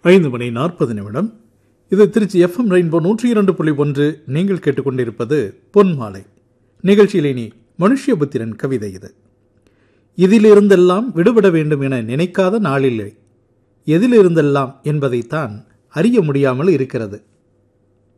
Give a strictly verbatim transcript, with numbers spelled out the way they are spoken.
ஐந்து மணி நாற்பது நிமிடம். இது திருச்சி எஃப்எம் ரெயின்போ நூற்றி இரண்டு புள்ளி ஒன்று. நீங்கள் கேட்டுக்கொண்டிருப்பது பொன்மாலை நிகழ்ச்சியில். இனி மனுஷ்யபுத்திரன் கவிதை இது. இதிலிருந்தெல்லாம் விடுபட வேண்டும் என நினைக்காத நாளில்லை, எதிலிருந்தெல்லாம் என்பதைத்தான் அறிய முடியாமல் இருக்கிறது.